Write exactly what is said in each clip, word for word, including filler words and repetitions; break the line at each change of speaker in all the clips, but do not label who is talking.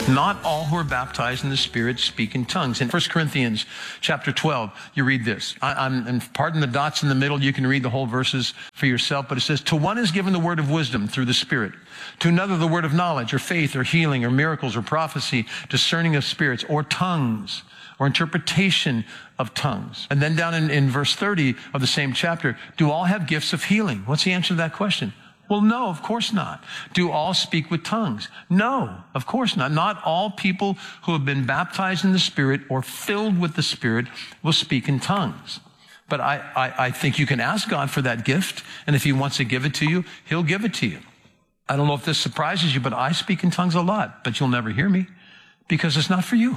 Not all who are baptized in the Spirit speak in tongues. In First Corinthians chapter twelve, you read this. I, I'm, and pardon the dots in the middle. You can read the whole verses for yourself. But it says, to one is given the word of wisdom through the Spirit. To another, the word of knowledge or faith or healing or miracles or prophecy, discerning of spirits or tongues or interpretation of tongues. And then down in, in verse thirty of the same chapter, do all have gifts of healing? What's the answer to that question? Well, no, of course not. Do all speak with tongues? No, of course not. Not all people who have been baptized in the Spirit or filled with the Spirit will speak in tongues. But I, I, I think you can ask God for that gift, and if he wants to give it to you, he'll give it to you. I don't know if this surprises you, but I speak in tongues a lot, but you'll never hear me because it's not for you.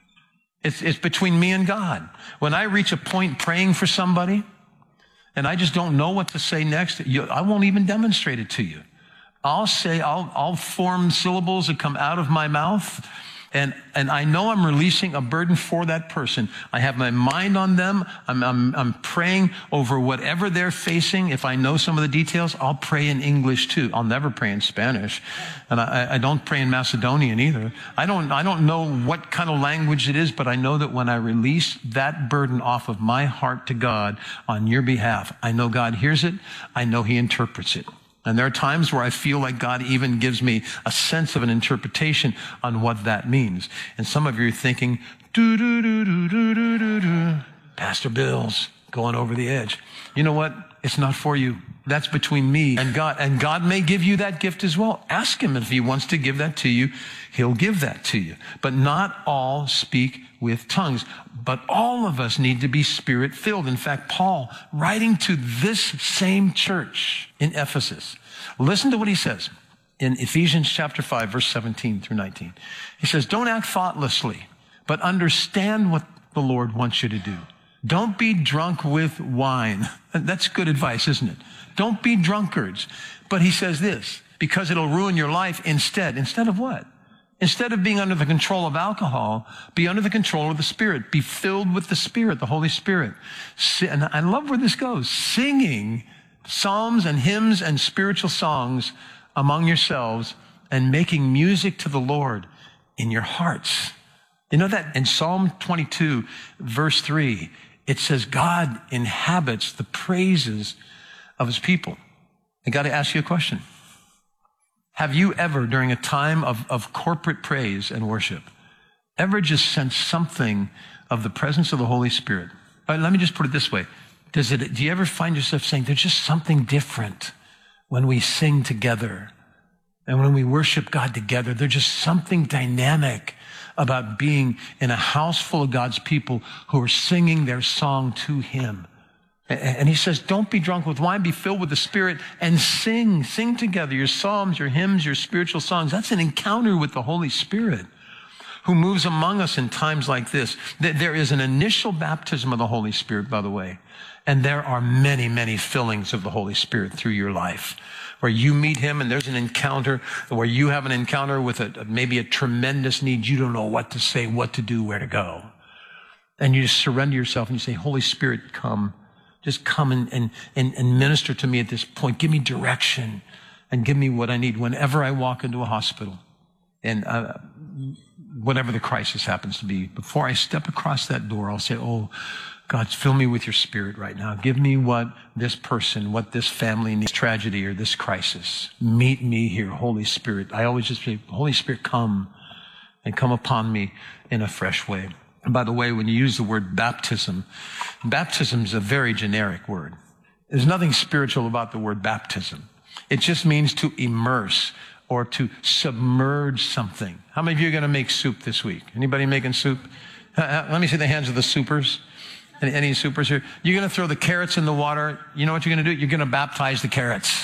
It's, it's between me and God. When I reach a point praying for somebody, and I just don't know what to say next, you, I won't even demonstrate it to you. I'll say, I'll, I'll form syllables that come out of my mouth, and, and I know I'm releasing a burden for that person. I have my mind on them. I'm, I'm, I'm praying over whatever they're facing. If I know some of the details, I'll pray in English too. I'll never pray in Spanish. And I, I don't pray in Macedonian either. I don't, I don't know what kind of language it is, but I know that when I release that burden off of my heart to God on your behalf, I know God hears it. I know he interprets it. And there are times where I feel like God even gives me a sense of an interpretation on what that means. And some of you are thinking, do, do, do, do, do, do, do, do. Pastor Bill's going over the edge. You know what? It's not for you. That's between me and God. And God may give you that gift as well. Ask him if he wants to give that to you. He'll give that to you. But not all speak with tongues. But all of us need to be Spirit-filled. In fact, Paul, writing to this same church in Ephesus, listen to what he says in Ephesians chapter five, verse seventeen through nineteen. He says, don't act thoughtlessly, but understand what the Lord wants you to do. Don't be drunk with wine. That's good advice, isn't it? Don't be drunkards. But he says this, because it'll ruin your life instead. Instead of what? Instead of being under the control of alcohol, be under the control of the Spirit. Be filled with the Spirit, the Holy Spirit. And I love where this goes. Singing psalms and hymns and spiritual songs among yourselves and making music to the Lord in your hearts. You know that in Psalm twenty-two, verse three, it says God inhabits the praises of his people. I got to ask you a question. Have you ever, during a time of, of corporate praise and worship, ever just sensed something of the presence of the Holy Spirit? All right, let me just put it this way. Does it, do you ever find yourself saying, there's just something different when we sing together and when we worship God together? There's just something dynamic about being in a house full of God's people who are singing their song to him. And he says, don't be drunk with wine, be filled with the Spirit and sing, sing together your psalms, your hymns, your spiritual songs. That's an encounter with the Holy Spirit who moves among us in times like this. There is an initial baptism of the Holy Spirit, by the way, and there are many, many fillings of the Holy Spirit through your life where you meet him and there's an encounter where you have an encounter with a, maybe a tremendous need. You don't know what to say, what to do, where to go. And you just surrender yourself and you say, Holy Spirit, come. Just come and, and, and, and minister to me at this point. Give me direction and give me what I need whenever I walk into a hospital and uh, whatever the crisis happens to be. Before I step across that door, I'll say, oh, God, fill me with your Spirit right now. Give me what this person, what this family needs, tragedy or this crisis. Meet me here, Holy Spirit. I always just say, Holy Spirit, come and come upon me in a fresh way. And by the way, when you use the word baptism, baptism is a very generic word. There's nothing spiritual about the word baptism. It just means to immerse or to submerge something. How many of you are going to make soup this week? Anybody making soup? Uh, let me see the hands of the soupers. Any, any soupers here? You're going to throw the carrots in the water. You know what you're going to do? You're going to baptize the carrots.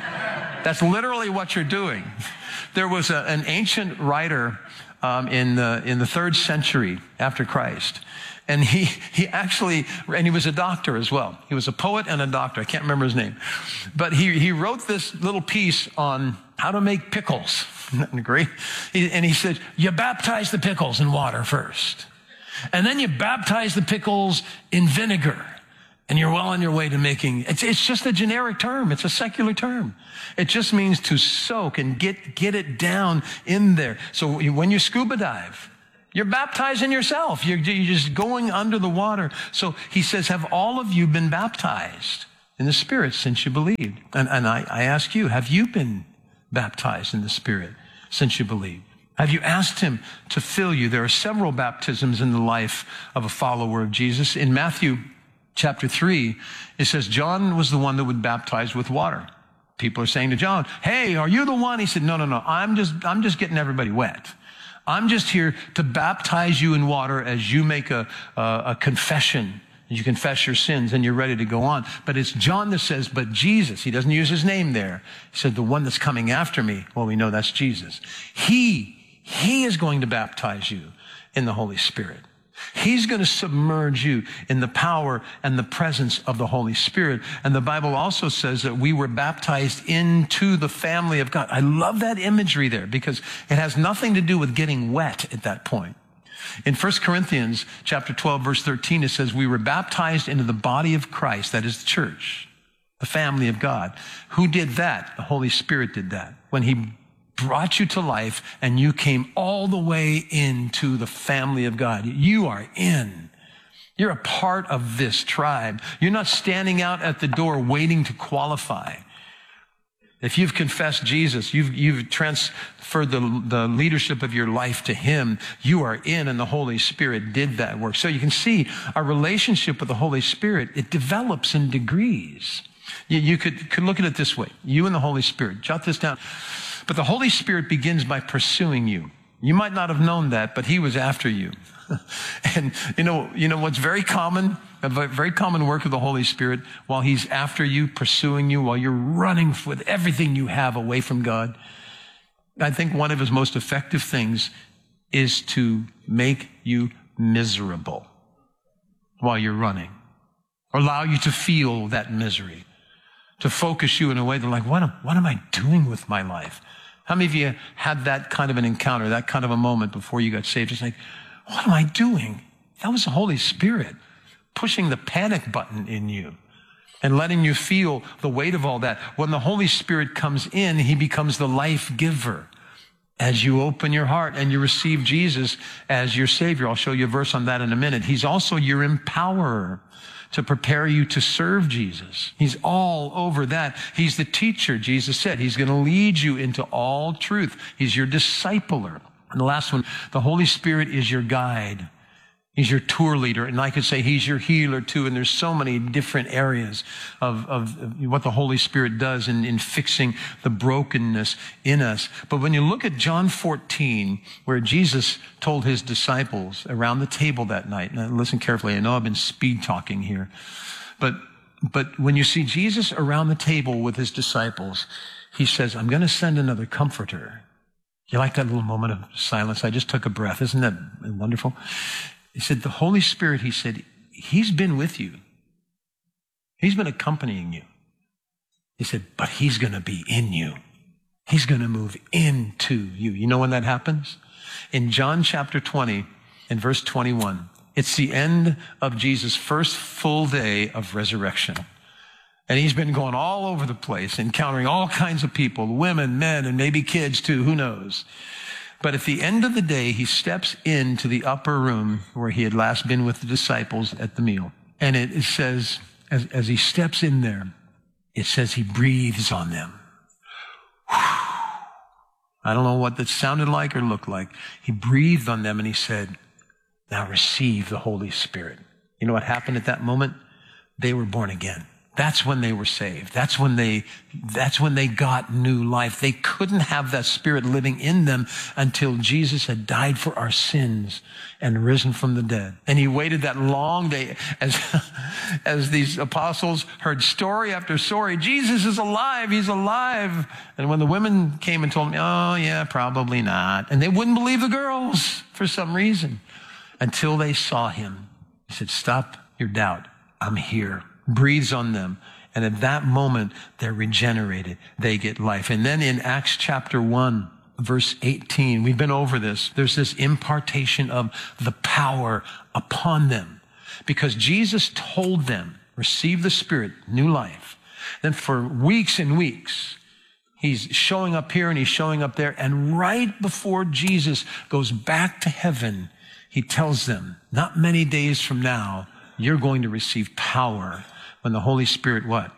That's literally what you're doing. There was a, an ancient writer Um, in the in the third century after Christ, and he he actually and he was a doctor as well. He was a poet and a doctor. I can't remember his name, but he he wrote this little piece on how to make pickles. Isn't that great? He, and he said, you baptize the pickles in water first, and then you baptize the pickles in vinegar, And you're well on your way to making, it's, it's just a generic term. It's a secular term. It just means to soak and get, get it down in there. So when you scuba dive, you're baptizing yourself. You're, you're just going under the water. So he says, have all of you been baptized in the Spirit since you believed? And, and I, I ask you, have you been baptized in the Spirit since you believed? Have you asked him to fill you? There are several baptisms in the life of a follower of Jesus. In Matthew chapter three, it says John was the one that would baptize with water. People are saying to John, hey, are you the one? He said, no, no, no. I'm just, I'm just getting everybody wet. I'm just here to baptize you in water as you make a, a, a confession. You confess your sins and you're ready to go on. But it's John that says, but Jesus, he doesn't use his name there. He said, the one that's coming after me. Well, we know that's Jesus. He, he is going to baptize you in the Holy Spirit. He's going to submerge you in the power and the presence of the Holy Spirit. And the Bible also says that we were baptized into the family of God. I love that imagery there because it has nothing to do with getting wet at that point. In First Corinthians chapter twelve, verse thirteen, it says we were baptized into the body of Christ, that is the church, the family of God. Who did that? The Holy Spirit did that. When he brought you to life and you came all the way into the family of God. You are in. You're a part of this tribe. You're not standing out at the door waiting to qualify. If you've confessed Jesus, you've, you've transferred the, the leadership of your life to him, you are in, and the Holy Spirit did that work. So you can see our relationship with the Holy Spirit, it develops in degrees. You, you could, could look at it this way. You and the Holy Spirit, jot this down. But the Holy Spirit begins by pursuing you. You might not have known that, but he was after you. And you know, you know what's very common, a very common work of the Holy Spirit while he's after you, pursuing you, while you're running with everything you have away from God. I think one of his most effective things is to make you miserable while you're running, or allow you to feel that misery, to focus you in a way that like, what am, what am I doing with my life? How many of you had that kind of an encounter, that kind of a moment before you got saved? It's like, what am I doing? That was the Holy Spirit pushing the panic button in you and letting you feel the weight of all that. When the Holy Spirit comes in, he becomes the life giver. As you open your heart and you receive Jesus as your Savior, I'll show you a verse on that in a minute. He's also your empowerer to prepare you to serve Jesus. He's all over that. He's the teacher, Jesus said. He's going to lead you into all truth. He's your discipler. And the last one, the Holy Spirit is your guide. He's your tour leader. And I could say he's your healer too. And there's so many different areas of, of, of what the Holy Spirit does in, in fixing the brokenness in us. But when you look at John fourteen, where Jesus told his disciples around the table that night, and listen carefully, I know I've been speed talking here, but, but when you see Jesus around the table with his disciples, he says, I'm going to send another comforter. You like that little moment of silence? I just took a breath. Isn't that wonderful? He said, the Holy Spirit, he said, he's been with you. He's been accompanying you. He said, but he's going to be in you. He's going to move into you. You know when that happens? In John chapter twenty and verse twenty-one, it's the end of Jesus' first full day of resurrection. And he's been going all over the place, encountering all kinds of people, women, men, and maybe kids too, who knows. But at the end of the day, he steps into the upper room where he had last been with the disciples at the meal. And it, it says, as, as he steps in there, it says he breathes on them. I don't know what that sounded like or looked like. He breathed on them and he said, now receive the Holy Spirit. You know what happened at that moment? They were born again. That's when they were saved. That's when they, that's when they got new life. They couldn't have that Spirit living in them until Jesus had died for our sins and risen from the dead. And he waited that long day as, as these apostles heard story after story. Jesus is alive. He's alive. And when the women came and told me, oh yeah, probably not. And they wouldn't believe the girls for some reason until they saw him. He said, stop your doubt. I'm here. Breathes on them. And at that moment, they're regenerated. They get life. And then in Acts chapter one, verse eighteen, we've been over this. There's this impartation of the power upon them. Because Jesus told them, receive the Spirit, new life. Then for weeks and weeks, he's showing up here and he's showing up there. And right before Jesus goes back to heaven, he tells them, not many days from now, you're going to receive power when the Holy Spirit what?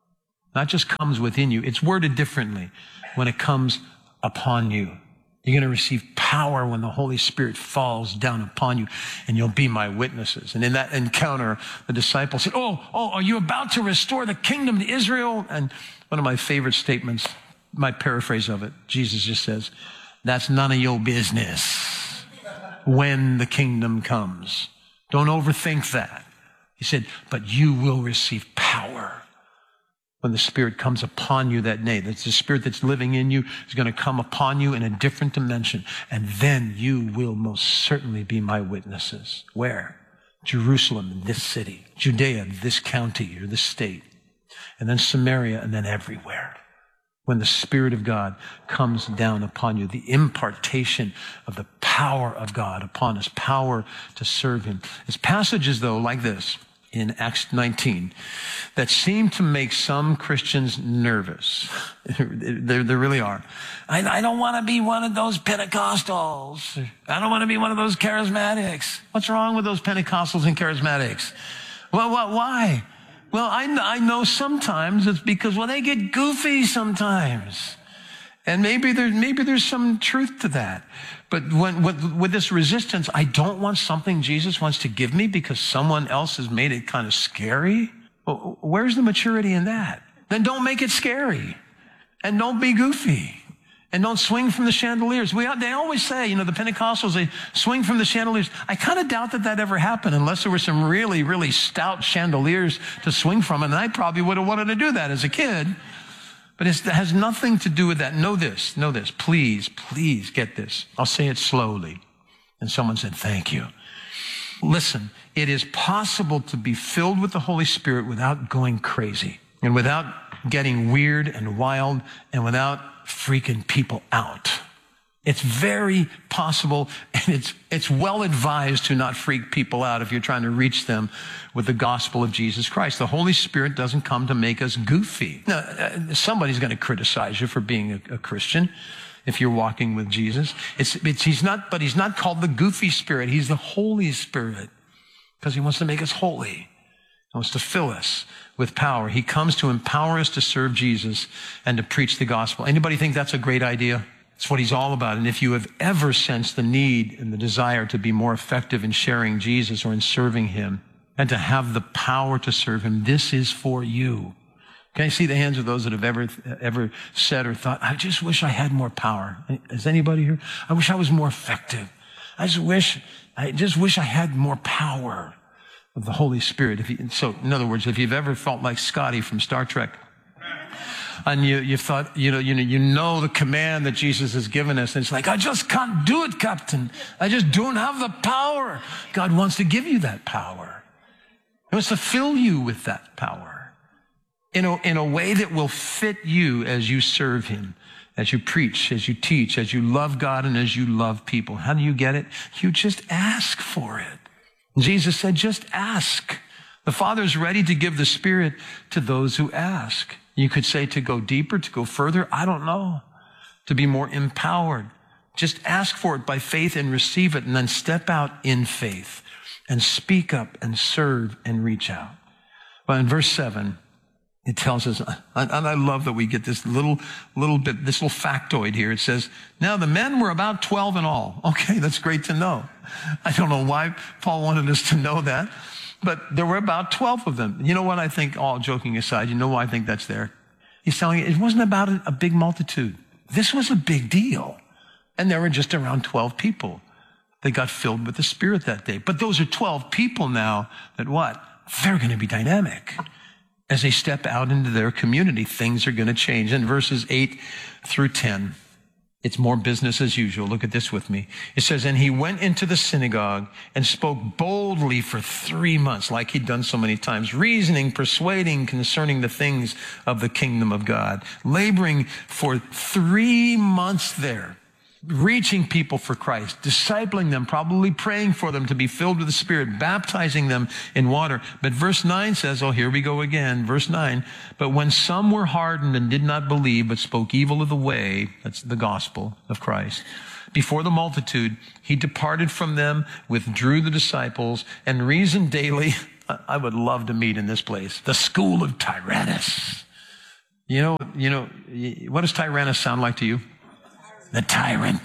Not just comes within you. It's worded differently. When it comes upon you. You're going to receive power when the Holy Spirit falls down upon you, and you'll be my witnesses. And in that encounter, the disciples said, oh, oh, are you about to restore the kingdom to Israel? And one of my favorite statements, my paraphrase of it, Jesus just says, that's none of your business when the kingdom comes. Don't overthink that. He said, but you will receive power when the Spirit comes upon you that day. That's the Spirit that's living in you is going to come upon you in a different dimension. And then you will most certainly be my witnesses. Where? Jerusalem, this city. Judea, this county or this state. And then Samaria, and then everywhere. When the Spirit of God comes down upon you, the impartation of the power of God upon us, power to serve him. It's passages, though, like this in Acts nineteen that seem to make some Christians nervous. There, there really are. I, I don't want to be one of those Pentecostals. I don't want to be one of those charismatics. What's wrong with those Pentecostals and charismatics? Well, well why? Well, I, I know sometimes it's because, well, they get goofy sometimes. And maybe there's, maybe there's some truth to that. But when, with, with this resistance, I don't want something Jesus wants to give me because someone else has made it kind of scary. Well, where's the maturity in that? Then don't make it scary. And don't be goofy. And don't swing from the chandeliers. We, they always say, you know, the Pentecostals, they swing from the chandeliers. I kind of doubt that that ever happened unless there were some really, really stout chandeliers to swing from. And I probably would have wanted to do that as a kid. But it's, it has nothing to do with that. Know this, know this. Please, please get this. I'll say it slowly. And someone said, thank you. Listen, it is possible to be filled with the Holy Spirit without going crazy and without getting weird and wild and without freaking people out. It's very possible, and it's it's well advised to not freak people out if you're trying to reach them with the gospel of Jesus Christ. The Holy Spirit doesn't come to make us goofy. Now, uh, somebody's going to criticize you for being a, a Christian if you're walking with Jesus. It's, it's he's not, but he's not called the goofy Spirit. He's the Holy Spirit because he wants to make us holy. He wants to fill us with power. He comes to empower us to serve Jesus and to preach the gospel. Anybody think that's a great idea? It's what he's all about. And if you have ever sensed the need and the desire to be more effective in sharing Jesus or in serving him and to have the power to serve him, this is for you. Can I see the hands of those that have ever, ever said or thought, I just wish I had more power? Is anybody here? I wish I was more effective. I just wish, I just wish I had more power of the Holy Spirit. If you, so, in other words, if you've ever felt like Scotty from Star Trek, and you, you thought, you know, you know, you know the command that Jesus has given us, and it's like, I just can't do it, Captain. I just don't have the power. God wants to give you that power. He wants to fill you with that power in a, in a way that will fit you as you serve him, as you preach, as you teach, as you love God, and as you love people. How do you get it? You just ask for it. Jesus said, just ask. The Father is ready to give the Spirit to those who ask. You could say to go deeper, to go further. I don't know. To be more empowered. Just ask for it by faith and receive it, and then step out in faith and speak up and serve and reach out. Well, in verse seven, it tells us, and I love that we get this little, little bit, this little factoid here. It says, now the men were about twelve in all. Okay, that's great to know. I don't know why Paul wanted us to know that, but there were about twelve of them. You know what I think, all joking aside, you know why I think that's there? He's telling you, it wasn't about a, a big multitude. This was a big deal. And there were just around twelve people. They got filled with the Spirit that day. But those are twelve people now that what? They're going to be dynamic. As they step out into their community, things are going to change. In verses eight through ten, it's more business as usual. Look at this with me. It says, and he went into the synagogue and spoke boldly for three months, like he'd done so many times, reasoning, persuading concerning the things of the kingdom of God, laboring for three months there reaching people for Christ, discipling them, probably praying for them to be filled with the Spirit, baptizing them in water. But verse nine says, oh, here we go again, verse nine, but when some were hardened and did not believe, but spoke evil of the way, that's the gospel of Christ, before the multitude, he departed from them, withdrew the disciples, and reasoned daily. I would love to meet in this place, the school of Tyrannus. You know, you know, what does Tyrannus sound like to you? The tyrant.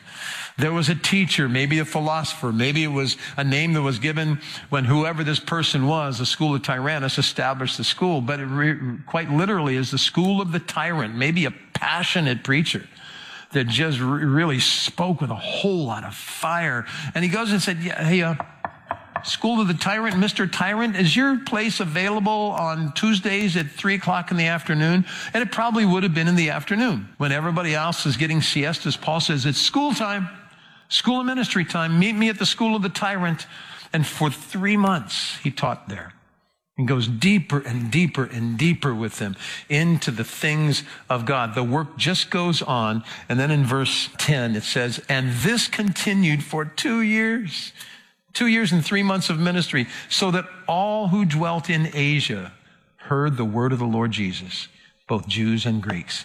There was a teacher, maybe a philosopher, maybe it was a name that was given when whoever this person was, the school of Tyrannus established the school, but it re- quite literally is the school of the tyrant, maybe a passionate preacher that just re- really spoke with a whole lot of fire. And he goes and said, yeah, hey, uh, School of the Tyrant, Mister Tyrant, is your place available on Tuesdays at three o'clock in the afternoon? And it probably would have been in the afternoon when everybody else is getting siestas. Paul says, it's school time, school of ministry time. Meet me at the School of the Tyrant. And for three months, he taught there and goes deeper and deeper and deeper with them into the things of God. The work just goes on. And then in verse ten, it says, and this continued for two years. Two years and three months of ministry, so that all who dwelt in Asia heard the word of the Lord Jesus, both Jews and Greeks.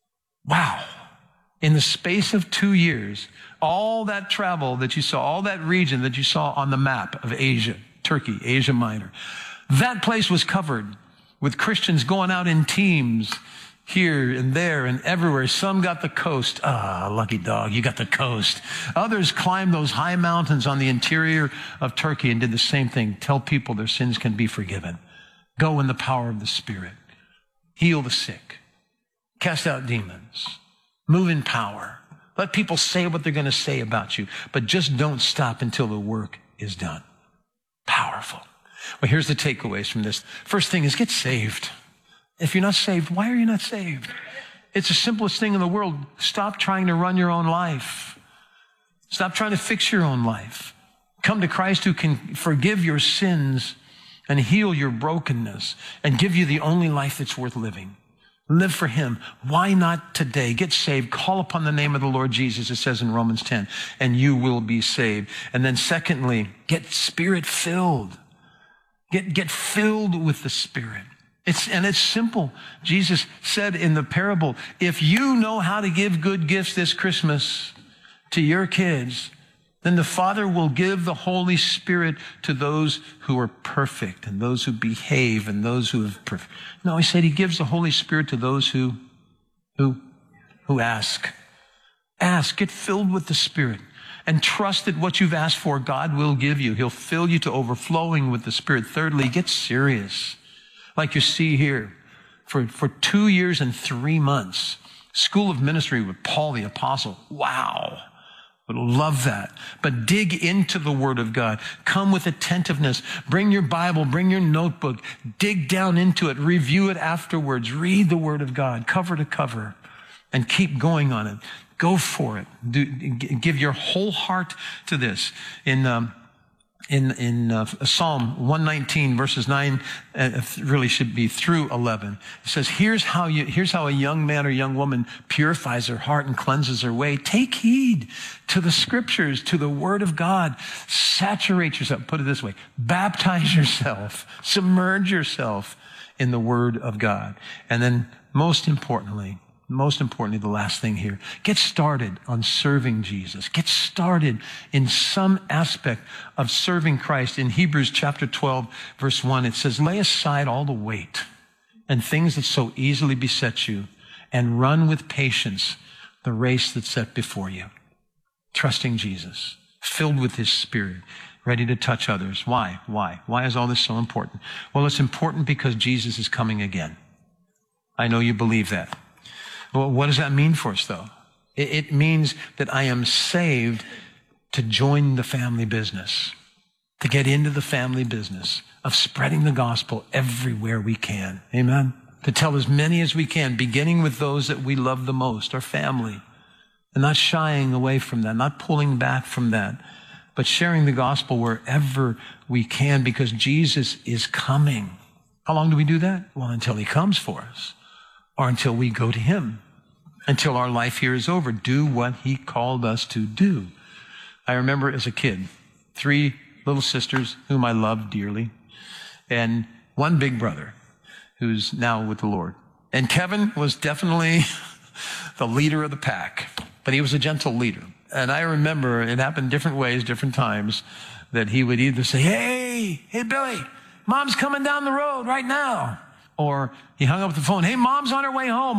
Wow. In the space of two years, all that travel that you saw, all that region that you saw on the map of Asia, Turkey, Asia Minor, that place was covered with Christians going out in teams here and there and everywhere. Some got the coast. Ah, lucky dog, you got the coast. Others climbed those high mountains on the interior of Turkey and did the same thing. Tell people their sins can be forgiven. Go in the power of the Spirit. Heal the sick. Cast out demons. Move in power. Let people say what they're going to say about you, but just don't stop until the work is done. Powerful. Well, here's the takeaways from this. First thing is get saved. If you're not saved, why are you not saved? It's the simplest thing in the world. Stop trying to run your own life. Stop trying to fix your own life. Come to Christ who can forgive your sins and heal your brokenness and give you the only life that's worth living. Live for him. Why not today? Get saved. Call upon the name of the Lord Jesus, it says in Romans ten, and you will be saved. And then secondly, get Spirit filled. Get, get filled with the Spirit. It's, and it's simple. Jesus said in the parable, if you know how to give good gifts this Christmas to your kids, then the Father will give the Holy Spirit to those who are perfect and those who behave and those who have perfect. No, he said he gives the Holy Spirit to those who, who, who ask. Ask, get filled with the Spirit. And trust that what you've asked for, God will give you. He'll fill you to overflowing with the Spirit. Thirdly, get serious. Like you see here, for, for two years and three months, School of Ministry with Paul the Apostle. Wow. Would love that. But dig into the Word of God. Come with attentiveness. Bring your Bible, bring your notebook. Dig down into it. Review it afterwards. Read the Word of God, cover to cover, and keep going on it. Go for it. Do, give your whole heart to this. In um, In, in uh, Psalm one nineteen, verses nine, uh, really should be through eleven. It says, here's how you, here's how a young man or young woman purifies her heart and cleanses her way. Take heed to the scriptures, to the word of God. Saturate yourself. Put it this way. Baptize yourself. Submerge yourself in the word of God. And then most importantly, Most importantly, the last thing here, get started on serving Jesus. Get started in some aspect of serving Christ. In Hebrews chapter twelve, verse one, it says, lay aside all the weight and things that so easily beset you and run with patience the race that's set before you. Trusting Jesus, filled with his Spirit, ready to touch others. Why? Why? Why is all this so important? Well, it's important because Jesus is coming again. I know you believe that. Well, what does that mean for us, though? It means that I am saved to join the family business, to get into the family business of spreading the gospel everywhere we can. Amen? To tell as many as we can, beginning with those that we love the most, our family, and not shying away from that, not pulling back from that, but sharing the gospel wherever we can because Jesus is coming. How long do we do that? Well, until he comes for us or until we go to him. until our life here is over. Do what he called us to do. I remember as a kid, three little sisters whom I loved dearly, and one big brother who's now with the Lord. And Kevin was definitely the leader of the pack, but he was a gentle leader. And I remember it happened different ways, different times, that he would either say, hey, hey, Billy, Mom's coming down the road right now. Or he hung up the phone, hey, Mom's on her way home.